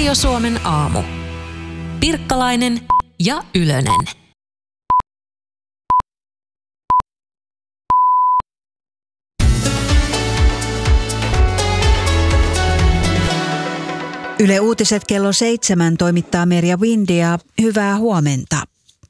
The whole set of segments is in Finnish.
Radio Suomen aamu. Pirkkalainen ja Ylönen. Yle Uutiset kello 7 toimittaa Merja Windia. Hyvää huomenta.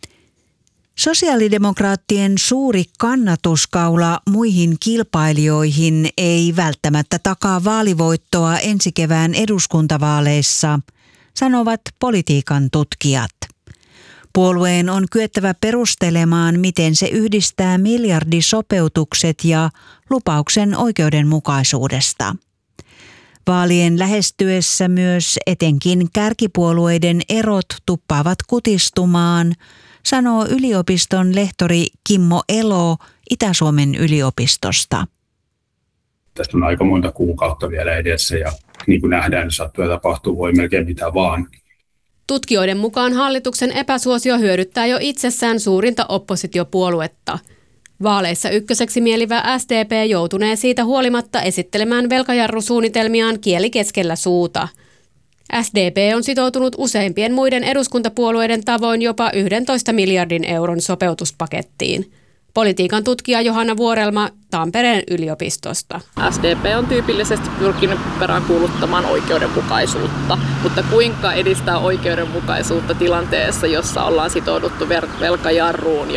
Sosiaalidemokraattien suuri kannatuskaula muihin kilpailijoihin ei välttämättä takaa vaalivoittoa ensi kevään eduskuntavaaleissa, sanovat politiikan tutkijat. Puolueen on kyettävä perustelemaan, miten se yhdistää miljardisopeutukset ja lupauksen oikeudenmukaisuudesta. Vaalien lähestyessä myös etenkin kärkipuolueiden erot tuppaavat kutistumaan, sanoo yliopiston lehtori Kimmo Elo Itä-Suomen yliopistosta. Tästä on aika monta kuukautta vielä edessä ja niin kuin nähdään, niin sattuu ja tapahtuu, voi melkein mitä vaan. Tutkijoiden mukaan hallituksen epäsuosio hyödyttää jo itsessään suurinta oppositiopuoluetta. Vaaleissa ykköseksi mielivä SDP joutunee siitä huolimatta esittelemään velkajarrusuunnitelmiaan kieli keskellä suuta. SDP on sitoutunut useimpien muiden eduskuntapuolueiden tavoin jopa 11 miljardin euron sopeutuspakettiin. Politiikan tutkija Johanna Vuorelma Tampereen yliopistosta. SDP on tyypillisesti pyrkinyt peräänkuuluttamaan oikeudenmukaisuutta, mutta kuinka edistää oikeudenmukaisuutta tilanteessa, jossa ollaan sitouduttu velkajarruun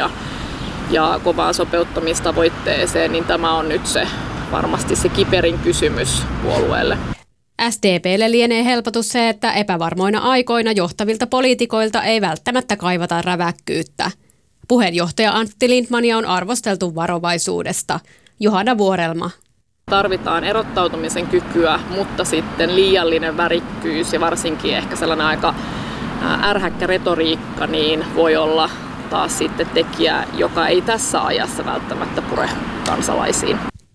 ja kovaan sopeuttamistavoitteeseen, niin tämä on nyt varmasti se kiperin kysymys puolueelle. SDP:lle lienee helpotus se, että epävarmoina aikoina johtavilta poliitikoilta ei välttämättä kaivata räväkkyyttä. Puheenjohtaja Antti Lindtmania on arvosteltu varovaisuudesta. Johanna Vuorelma. Tarvitaan erottautumisen kykyä, mutta sitten liiallinen värikkyys ja varsinkin ehkä sellainen aika ärhäkkä retoriikka niin voi olla taas sitten tekijä, joka ei tässä ajassa välttämättä pure kansalaisiin.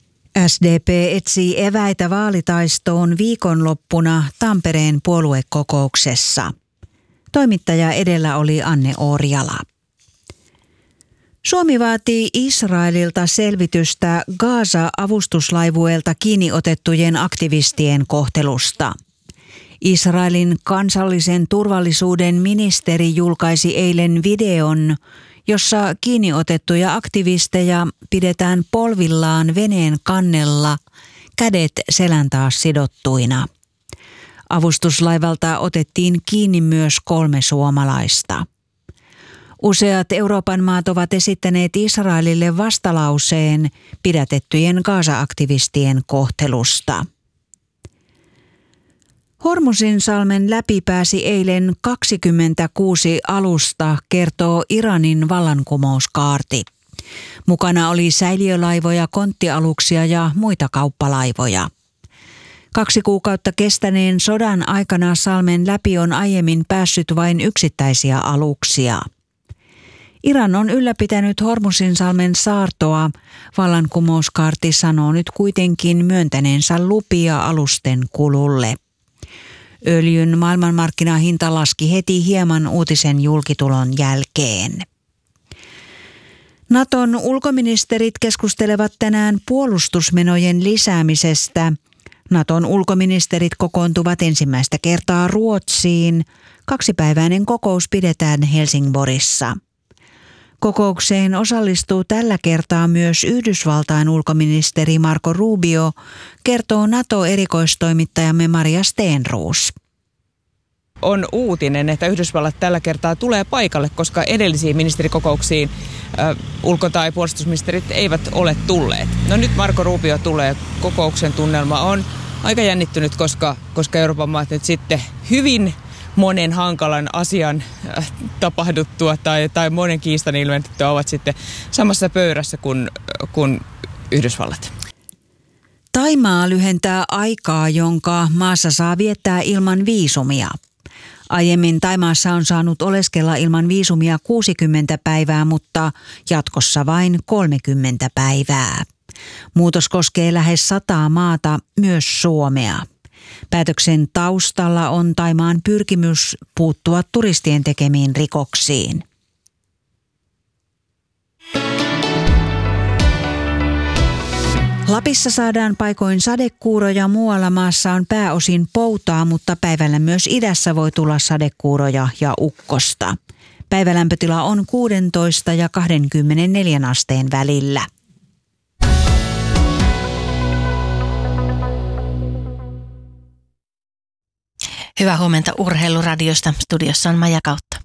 SDP etsii eväitä vaalitaistoon viikonloppuna Tampereen puoluekokouksessa. Toimittaja edellä oli Anne Orjala. Suomi vaatii Israelilta selvitystä Gaza-avustuslaivueelta kiinni otettujen aktivistien kohtelusta. Israelin kansallisen turvallisuuden ministeri julkaisi eilen videon, jossa kiinni otettuja aktivisteja pidetään polvillaan veneen kannella, kädet selän taas sidottuina. Avustuslaivalta otettiin kiinni myös 3 suomalaista. Useat Euroopan maat ovat esittäneet Israelille vastalauseen pidätettyjen Gaza-aktivistien kohtelusta. Hormuzinsalmen läpi pääsi eilen 26 alusta, kertoo Iranin vallankumouskaarti. Mukana oli säiliölaivoja, konttialuksia ja muita kauppalaivoja. 2 kuukautta kestäneen sodan aikana salmen läpi on aiemmin päässyt vain yksittäisiä aluksia. Iran on ylläpitänyt Hormuzinsalmen saartoa. Vallankumouskaarti sanoo nyt kuitenkin myöntäneensä lupia alusten kululle. Öljyn maailmanmarkkinahinta laski heti hieman uutisen julkitulon jälkeen. Naton ulkoministerit keskustelevat tänään puolustusmenojen lisäämisestä. Naton ulkoministerit kokoontuvat ensimmäistä kertaa Ruotsiin. 2-päiväinen kokous pidetään Helsingborissa. Kokoukseen osallistuu tällä kertaa myös Yhdysvaltain ulkoministeri Marco Rubio, kertoo NATO-erikoistoimittajamme Maria Stenroos. On uutinen, että Yhdysvallat tällä kertaa tulee paikalle, koska edellisiin ministerikokouksiin ulko- tai puolustusministerit eivät ole tulleet. No nyt Marco Rubio tulee. Kokouksen tunnelma on aika jännittynyt, koska Euroopan maat nyt sitten hyvin monen hankalan asian tapahduttua tai monen kiistan ilmentyttyä ovat sitten samassa pöydässä kuin Yhdysvallat. Thaimaa lyhentää aikaa, jonka maassa saa viettää ilman viisumia. Aiemmin Thaimaassa on saanut oleskella ilman viisumia 60 päivää, mutta jatkossa vain 30 päivää. Muutos koskee lähes 100 maata, myös Suomea. Päätöksen taustalla on Thaimaan pyrkimys puuttua turistien tekemiin rikoksiin. Lapissa saadaan paikoin sadekuuroja, muualla maassa on pääosin poutaa, mutta päivällä myös idässä voi tulla sadekuuroja ja ukkosta. Päivälämpötila on 16 ja 24 asteen välillä. Hyvää huomenta Urheiluradiosta. Studiossa on Maija Kautta.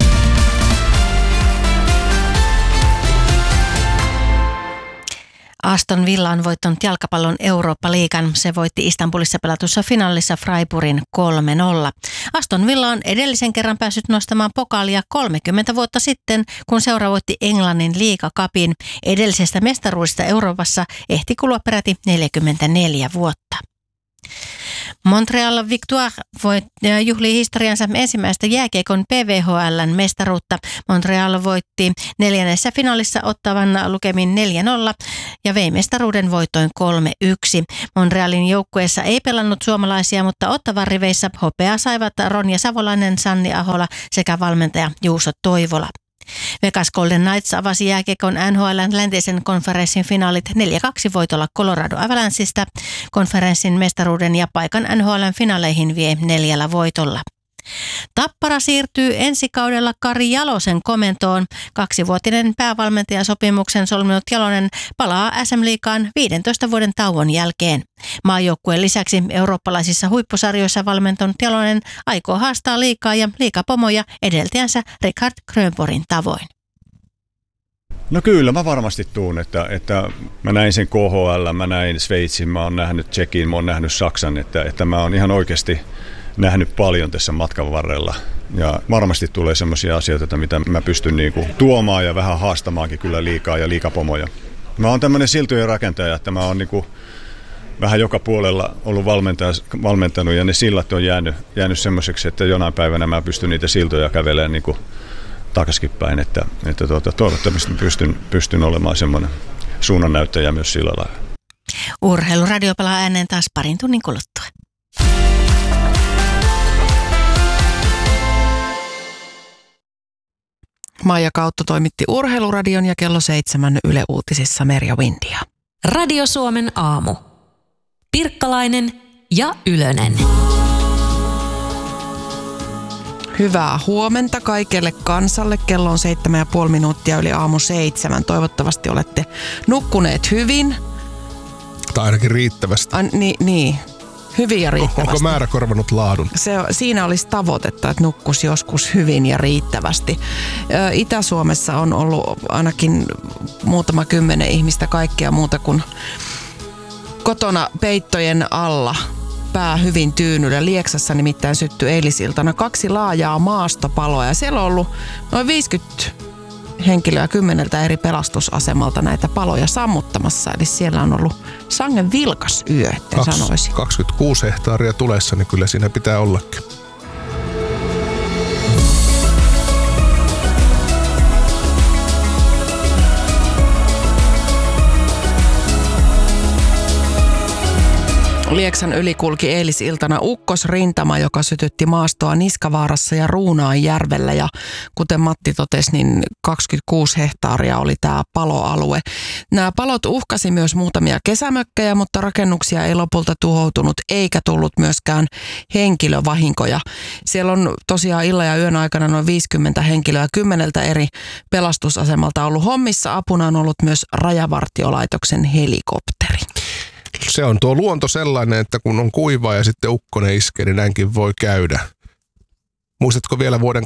Aston Villa on voittanut jalkapallon Eurooppa-liigan. Se voitti Istanbulissa pelatussa finaalissa Freiburgin 3-0. Aston Villa on edellisen kerran päässyt nostamaan pokaalia 30 vuotta sitten, kun seura voitti Englannin liigacupin. Edellisestä mestaruudesta Euroopassa ehti kulua peräti 44 vuotta. Montreal Victoire juhlii historiansa ensimmäistä jääkiekon PVHL:n mestaruutta. Montreal voitti 4. finaalissa Ottavan lukemin 4-0 ja vei mestaruuden voittoin 3-1. Montrealin joukkueessa ei pelannut suomalaisia, mutta Ottavan riveissä hopeaa saivat Ronja Savolainen, Sanni Ahola sekä valmentaja Juuso Toivola. Vegas Golden Knights avasi jääkiekon NHL:n läntisen konferenssin finaalit 4-2 voitolla Colorado Avalancheista. Konferenssin mestaruuden ja paikan NHL:n finaaleihin vie 4 voitolla. Tappara siirtyy ensi kaudella Kari Jalosen komentoon. 2-vuotinen päävalmentajasopimuksen solminut Jalonen palaa SM-liigaan 15 vuoden tauon jälkeen. Maajoukkueen lisäksi eurooppalaisissa huippusarjoissa valmentanut Jalonen aikoo haastaa liigaa ja liigapomoja edeltäjänsä Richard Grönborgin tavoin. No kyllä, mä varmasti tuun, että mä näin sen KHL, mä näin Sveitsin, mä oon nähnyt Tšekin, mä oon nähnyt Saksan, että mä oon ihan oikeasti nähnyt paljon tässä matkan varrella. Ja varmasti tulee semmoisia asioita, mitä mä pystyn tuomaan ja vähän haastamaankin kyllä liikaa ja liigapomoja. Mä oon tämmöinen siltojen rakentaja, että mä oon vähän joka puolella ollut valmentanut ja ne sillat on jäänyt semmoiseksi, että jonain päivänä mä pystyn niitä siltoja kävelemään takaisin päin, että toivottavasti pystyn olemaan semmoinen suunnannäyttäjä myös sillä lailla. Urheiluradio palaa ääneen taas parin tunnin kuluttua. Maija Kautta toimitti Urheiluradion ja kello 7 Yle Uutisissa Merja Windia. Radio Suomen aamu. Pirkkalainen ja Ylönen. Hyvää huomenta kaikelle kansalle. Kello on 7,5 minuuttia yli aamu 7. Toivottavasti olette nukkuneet hyvin. Tai ainakin riittävästi. Niin. Hyvin ja riittävästi. Onko määrä korvanut laadun? Siinä olisi tavoitetta, että nukkuisi joskus hyvin ja riittävästi. Itä-Suomessa on ollut ainakin muutama 10 ihmistä kaikkea muuta kuin kotona peittojen alla. Pää hyvin tyynyllä. Lieksassa nimittäin syttyi eilisiltana 2 laajaa maastopaloa ja siellä on ollut noin 50 henkilöä 10 eri pelastusasemalta näitä paloja sammuttamassa. Eli siellä on ollut sangen vilkas yö, etten sanoisi. 26 hehtaaria tulessa, niin kyllä siinä pitää ollakin. Lieksan yli kulki eilisiltana ukkosrintama, joka sytytti maastoa Niskavaarassa ja Ruunaanjärvellä. Ja kuten Matti totesi, niin 26 hehtaaria oli tämä paloalue. Nämä palot uhkasi myös muutamia kesämökkejä, mutta rakennuksia ei lopulta tuhoutunut eikä tullut myöskään henkilövahinkoja. Siellä on tosiaan illan ja yön aikana noin 50 henkilöä 10 eri pelastusasemalta ollut hommissa. Apuna on ollut myös Rajavartiolaitoksen helikopteri. Se on tuo luonto sellainen, että kun on kuivaa ja sitten ukkonen iskee, niin näinkin voi käydä. Muistatko vielä vuoden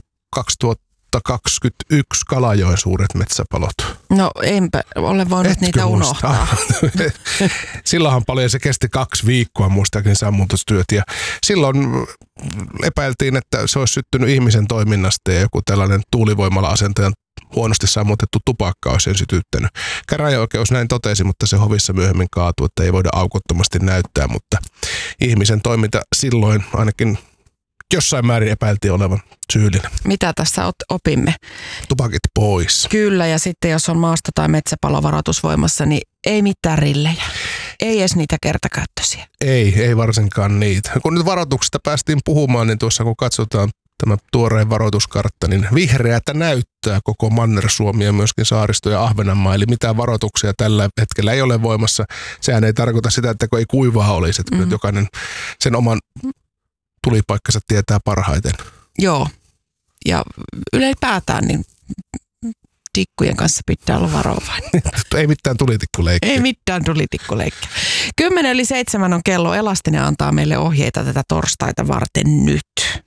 2021 Kalajoen suuret metsäpalot? No enpä ole voinut niitä unohtaa. Silloinhan paljon se kesti 2 viikkoa muistaakin sammutustyöt ja silloin epäiltiin, että se olisi syttynyt ihmisen toiminnasta ja joku tällainen tuulivoimala-asentajan huonosti sammutettu tupakka olisi sen sytyttänyt. Käräjäoikeus näin totesi, mutta se hovissa myöhemmin kaatui, että ei voida aukottomasti näyttää, mutta ihmisen toiminta silloin ainakin jossain määrin epäiltiin olevan syyllinen. Mitä tässä opimme? Tupakit pois. Kyllä, ja sitten jos on maasto- tai metsäpalovaroitus voimassa, niin ei mitään rillejä. Ei edes niitä kertakäyttöisiä. Ei varsinkaan niitä. Kun nyt varoituksesta päästiin puhumaan, niin tuossa kun katsotaan tämä tuoreen varoituskartta, niin vihreätä näyttää koko Manner-Suomi ja myöskin Saaristo ja Ahvenanmaa. Eli mitään varoituksia tällä hetkellä ei ole voimassa. Sehän ei tarkoita sitä, että ei kuivaa olisi, että jokainen sen oman tulipaikkansa tietää parhaiten. Joo, ja ylipäätään niin tikkujen kanssa pitää olla varovainen. Ei mitään tulitikkuleikkiä. Ei mitään tulitikkuleikkiä. 6:10 on kello. Elastinen antaa meille ohjeita tätä torstaita varten nyt.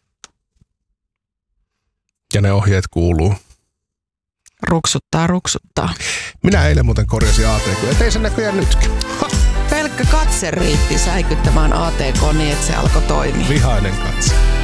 Ja ne ohjeet kuuluu. Ruksuttaa, ruksuttaa. Minä eilen muuten korjasin ATK ja tein sen näköjään nytkin. Pelkkä katse riitti säikyttämään ATK niin, että se alkoi toimia. Vihainen katse.